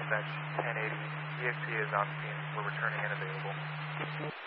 dispatch 1080. EXP is on scene. We're returning and available.